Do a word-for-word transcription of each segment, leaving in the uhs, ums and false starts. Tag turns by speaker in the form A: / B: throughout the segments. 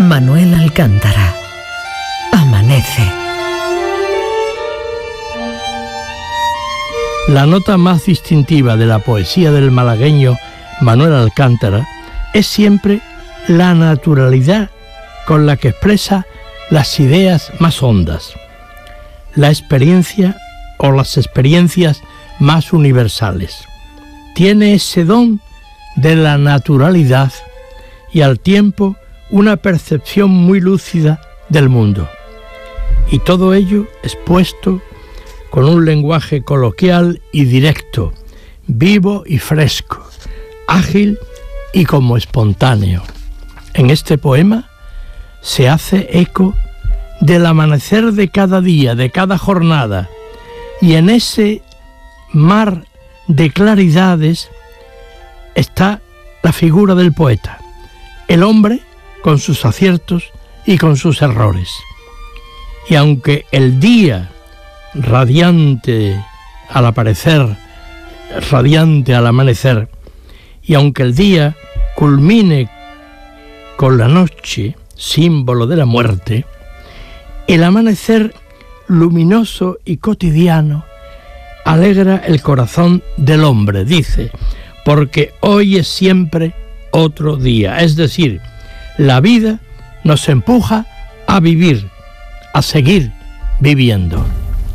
A: Manuel Alcántara. Amanece.
B: La nota más distintiva de la poesía del malagueño Manuel Alcántara es siempre la naturalidad con la que expresa las ideas más hondas, la experiencia o las experiencias más universales. Tiene ese don de la naturalidad y al tiempo una percepción muy lúcida del mundo. Y todo ello expuesto con un lenguaje coloquial y directo, vivo y fresco, ágil y como espontáneo. En este poema se hace eco del amanecer de cada día, de cada jornada, y en ese mar de claridades está la figura del poeta, el hombre con sus aciertos y con sus errores. Y aunque el día radiante al aparecer, radiante al amanecer, y aunque el día culmine con la noche, símbolo de la muerte, el amanecer luminoso y cotidiano alegra el corazón del hombre, dice, porque hoy es siempre otro día. Es decir, la vida nos empuja a vivir, a seguir viviendo.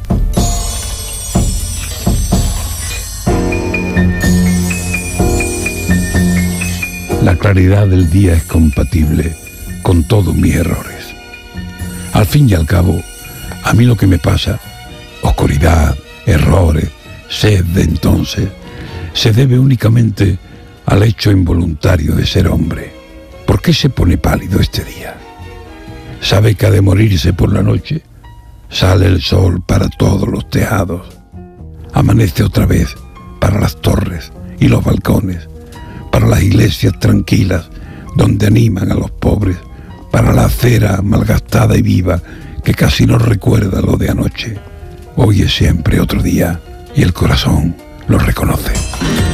C: La claridad del día es compatible con todos mis errores. Al fin y al cabo, a mí lo que me pasa, oscuridad, errores, sed de entonces, se debe únicamente al hecho involuntario de ser hombre. ¿Por qué se pone pálido este día? ¿Sabe que ha de morirse por la noche? Sale el sol para todos los tejados. Amanece otra vez para las torres y los balcones, para las iglesias tranquilas donde animan a los pobres, para la acera malgastada y viva que casi no recuerda lo de anoche. Hoy es siempre otro día y el corazón lo reconoce.